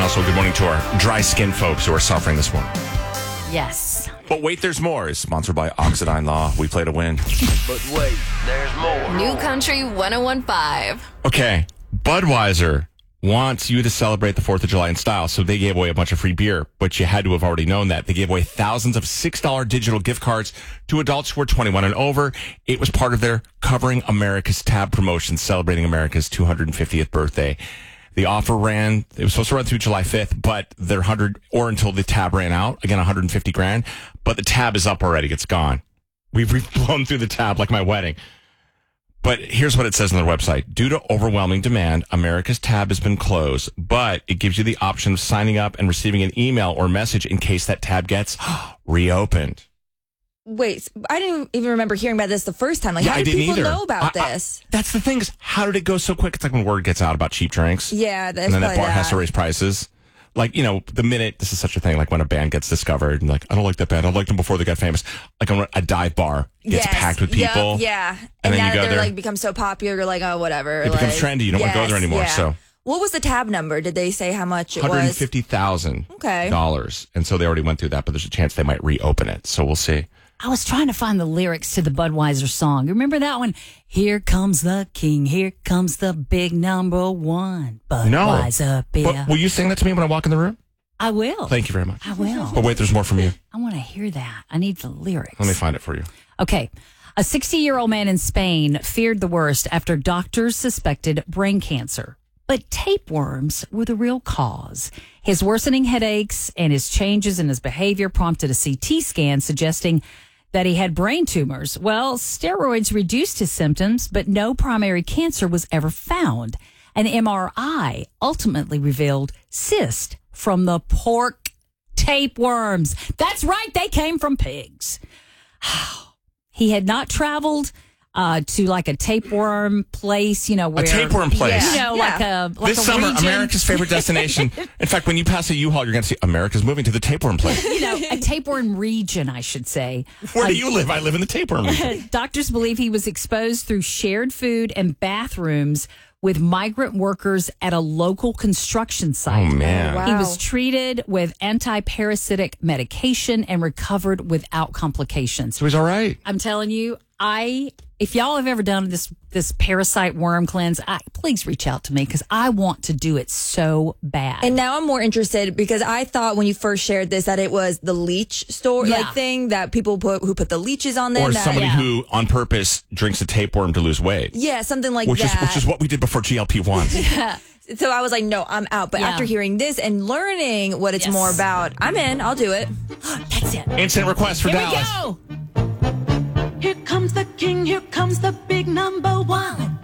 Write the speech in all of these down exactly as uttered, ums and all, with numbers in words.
Also, good morning to our dry skin folks who are suffering this morning. Yes. But wait, there's more. Is sponsored by Oxidine Law. We play to win. But wait, there's more. New Country one oh one point five. Okay. Budweiser wants you to celebrate the fourth of July in style, so they gave away a bunch of free beer, but you had to have already known that. They gave away thousands of six dollars digital gift cards to adults who are twenty-one and over. It was part of their Covering America's Tab promotion, celebrating America's two hundred fiftieth birthday. The offer ran, it was supposed to run through July fifth, but their one hundred, or until the tab ran out, again, one hundred fifty grand, but the tab is up already. It's gone. We've, we've blown through the tab like my wedding. But here's what it says on their website. Due to overwhelming demand, America's Tab has been closed, but it gives you the option of signing up and receiving an email or message in case that tab gets reopened. Wait, I didn't even remember hearing about this the first time. Like, Yeah, how I did didn't people either. know about I- I- this? That's the thing is, how did it go so quick? It's like when word gets out about cheap drinks. Yeah, that's And then that probably bar has to that. raise prices. Like, you know, the minute, this is such a thing, like when a band gets discovered and like, I don't like that band. I liked them before they got famous. Like when a dive bar gets Yes. packed with Yep, people. yeah. And And, then now you go that they're there. like become so popular, you're like, oh, whatever. It becomes like, trendy. You don't want to go there yes, anymore. yeah. So What was the tab number? Did they say how much it one hundred was? fifty thousand Okay. dollars. And so they already went through that, but there's a chance they might reopen it. So we'll see. I was trying to find the lyrics to the Budweiser song. You remember that one? Here comes the king. Here comes the big number one. Budweiser beer. But will you sing that to me when I walk in the room? I will. Thank you very much. I will. But wait, there's more from you. I want to hear that. I need the lyrics. Let me find it for you. Okay. A sixty-year-old man in Spain feared the worst after doctors suspected brain cancer. But tapeworms were the real cause. His worsening headaches and his changes in his behavior prompted a C T scan suggesting that he had brain tumors. Well, steroids reduced his symptoms, but no primary cancer was ever found. An M R I ultimately revealed cyst from the pork tapeworms. That's right, they came from pigs. He had not traveled uh, to like a tapeworm place, you know, where A tapeworm place. you know, Yeah. like a like This a summer, region. America's favorite destination. In fact, when you pass a U-Haul, you're going to see America's moving to the tapeworm place. you know, a tapeworm region, I should say. Where Uh, do you live? I live in the tapeworm region. Doctors believe he was exposed through shared food and bathrooms with migrant workers at a local construction site. Oh, man. Wow. He was treated with anti-parasitic medication and recovered without complications. So he's all right. I'm telling you, I if y'all have ever done this this parasite worm cleanse, I, please reach out to me because I want to do it so bad. And now I'm more interested because I thought when you first shared this that it was the leech store Yeah. like thing that people put who put the leeches on them. Or that, somebody yeah. who, on purpose, drinks a tapeworm to lose weight. yeah, something like Which is that. which is what we did before G L P one. So I was like, no, I'm out. But Yeah. after hearing this and learning what it's Yes. more about, I'm in. I'll do it. That's it. Instant request for Here Dallas. we go. Here comes the king, here comes the big number one.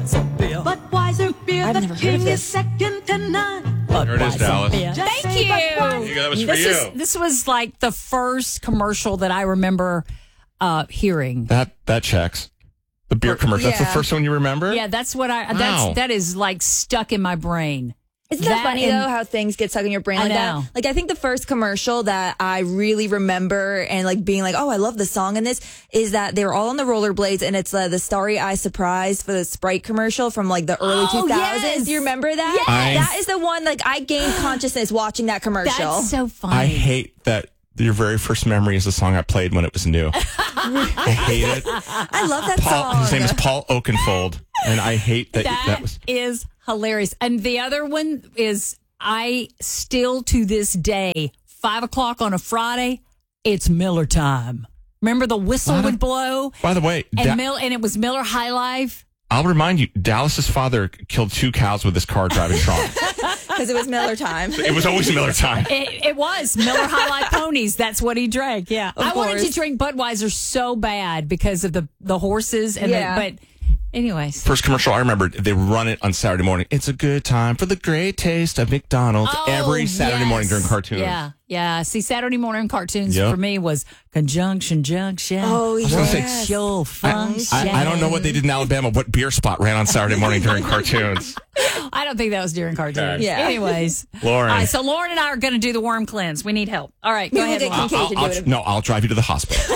Budweiser beer, I've the never heard king of is this. second to none. There it is, Dallas. Yeah. Just Thank say you. Budweiser. You go, that was for This you. is this was like the first commercial that I remember uh, hearing. That that checks. The beer commercial. That's the Yeah. first one you remember? Yeah, that's what I. Wow. That's that is like stuck in my brain. Isn't that, That funny and- though how things get stuck in your brain I like know. that? Like I think the first commercial that I really remember and like being like, oh, I love the song in this is that they were all on the rollerblades and it's uh, the Starry Eye Surprise for the Sprite commercial from like the early Oh, two thousands. yes. Do you remember that? Yes. That is the one like I gained consciousness watching that commercial. That's so funny. I hate that your very first memory is the song I played when it was new. I hate it. I love that Paul, song. his name is Paul Oakenfold, and I hate that That that was. is hilarious. And the other one is I still to this day, five o'clock on a Friday, it's Miller time. Remember the whistle What? would blow? By the way, And Da- Mill and it was Miller High Life. I'll remind you, Dallas's father killed two cows with his car driving Trump. Because it was Miller time. It was always Miller time. It, it was Miller High Life ponies. That's what he drank. Yeah, Of I wanted course. to drink Budweiser so bad because of the the horses and Yeah. the, but anyways. First commercial I remember, they run it on Saturday morning. It's a good time for the great taste of McDonald's every Saturday yes. morning during cartoons. Yeah, yeah. See, Saturday morning cartoons Yep. for me was Conjunction Junction. Oh, was gonna say, yes. Show I, function. I, I don't know what they did in Alabama. What beer spot ran on Saturday morning during cartoons? I don't think that was during cartoons. Yeah. Anyways. Lauren. All right, so Lauren and I are going to do the worm cleanse. We need help. All right, go Maybe we'll ahead, get Lauren. Kincaid I'll, to do I'll, it. no, I'll drive you to the hospital.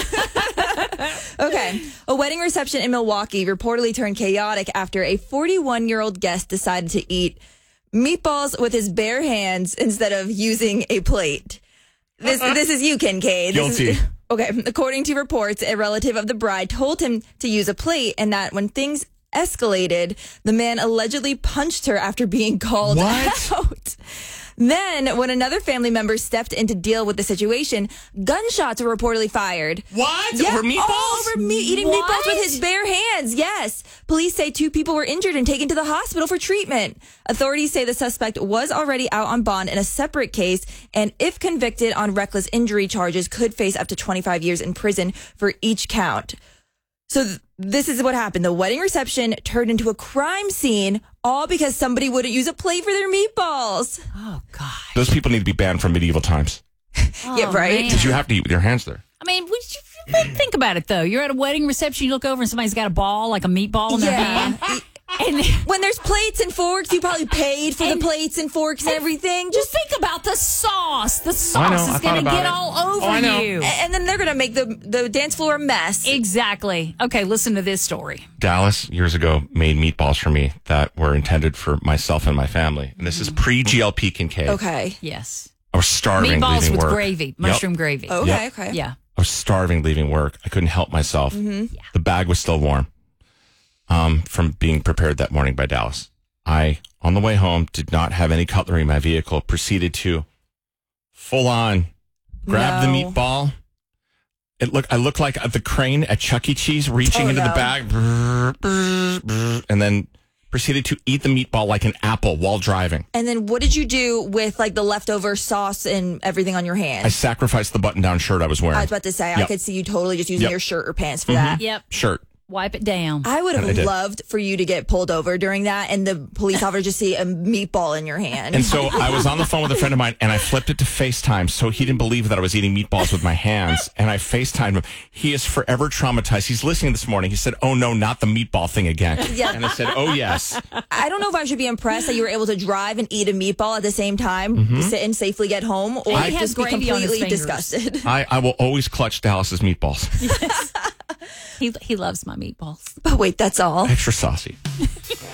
Okay. A wedding reception in Milwaukee reportedly turned chaotic after a forty-one-year-old guest decided to eat meatballs with his bare hands instead of using a plate. This this is you, Kincaid. This Guilty. Is, okay. According to reports, a relative of the bride told him to use a plate, and that when things escalated, the man allegedly punched her after being called What? out. Then, when another family member stepped in to deal with the situation, gunshots were reportedly fired. What? Yeah, Over meatballs? all over me- eating What? meatballs with his bare hands. Yes. Police say two people were injured and taken to the hospital for treatment. Authorities say the suspect was already out on bond in a separate case, and if convicted on reckless injury charges, could face up to twenty-five years in prison for each count. So th- this is what happened. The wedding reception turned into a crime scene, all because somebody wouldn't use a plate for their meatballs. Oh, God. Those people need to be banned from medieval times. Yeah, right? man. Because you have to eat with your hands there. I mean, would you, but think about it, though. You're at a wedding reception, you look over and somebody's got a ball, like a meatball in their Yeah. hand. And When there's plates and forks, you probably paid for And- the plates and forks and everything. just Just think about the sauce. The I know, sauce I is thought going to about get it. all over Oh, I know. you. and then they're gonna make the the dance floor a mess. Exactly. Okay, listen to this story. Dallas years ago made meatballs for me that were intended for myself and my family. And this is pre-G L P Kincaid. Okay. Yes. I was starving Meatballs leaving with work. gravy, Yep. mushroom gravy. Okay. Yep. Okay. Yeah. I was starving leaving work. I couldn't help myself. The bag was still warm um, from being prepared that morning by Dallas. I, on the way home, did not have any cutlery in my vehicle, proceeded to full on grab No. the meatball. It look, I looked like the crane at Chuck E. Cheese reaching Oh, into the no. bag brrr, brrr, brrr, and then proceeded to eat the meatball like an apple while driving. And then what did you do with like the leftover sauce and everything on your I hands? sacrificed the button-down shirt I was wearing. I was about to say, I Yep. could see you totally just using Yep. your shirt or pants for that. Yep. Shirt. Wipe it down. I would And I have did. loved for you to get pulled over during that and the police officer just see a meatball in your hand. And so I was on the phone with a friend of mine, and I flipped it to FaceTime, so he didn't believe that I was eating meatballs with my hands. And I FaceTimed him. He is forever traumatized. He's listening this morning. He said, "Oh no, not the meatball thing again." Yeah. And I said, "Oh yes." I don't know if I should be impressed that you were able to drive and eat a meatball at the same time, Mm-hmm. sit and safely get home, or he has just be gravy on his completely fingers. disgusted. I, I will always clutch Dallas's meatballs. He, he loves my meatballs. But wait, that's all. Extra saucy.